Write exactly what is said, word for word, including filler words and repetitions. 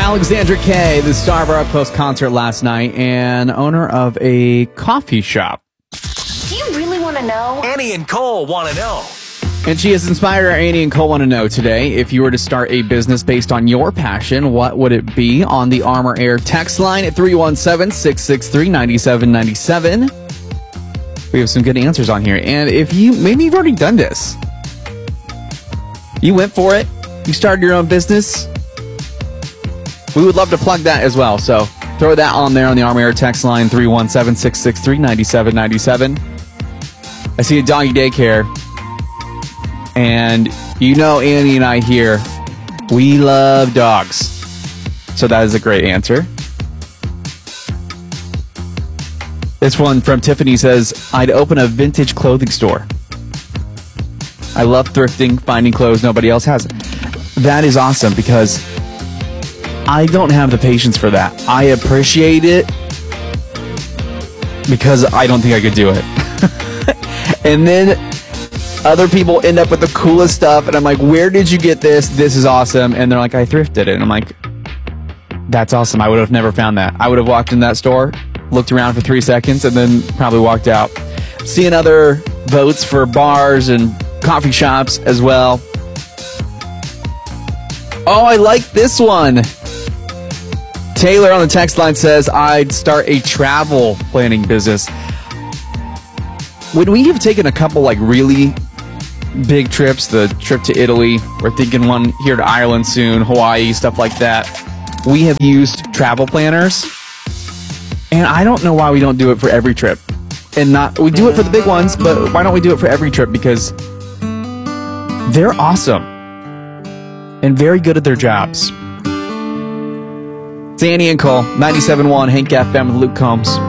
Alexandra Kay, the star of our Up-Close concert last night and owner of a coffee shop. Do you really want to know? Annie and Cole want to know. And she has inspired our Annie and Cole want to know today. If you were to start a business based on your passion, what would it be? On the Armor Air text line at three one seven, six six three, nine seven nine seven. We have some good answers on here. And if you, maybe you've already done this. You went for it. You started your own business. We would love to plug that as well. So throw that on there on the Armor Air text line, three one seven, six six three, nine seven nine seven. I see a doggy daycare. And you know Annie and I here, we love dogs. So that is a great answer. This one from Tiffany says, I'd open a vintage clothing store. I love thrifting, finding clothes nobody else has. That is awesome because I don't have the patience for that. I appreciate it because I don't think I could do it. And then other people end up with the coolest stuff, and I'm like, where did you get this? This is awesome. And they're like, I thrifted it. And I'm like, that's awesome. I would have never found that. I would have walked in that store, looked around for three seconds, and then probably walked out. Seeing other votes for bars and coffee shops as well. Oh, I like this one. Taylor on the text line says, I'd start a travel planning business. Would we have taken a couple like really big trips, the trip to Italy, we're thinking one here to Ireland soon, Hawaii, stuff like that. We have used travel planners, and I don't know why we don't do it for every trip. And not, we do it for the big ones, but why don't we do it for every trip? Because they're awesome and very good at their jobs. It's Annie and Cole, ninety-seven point one, Hank F M with Luke Combs.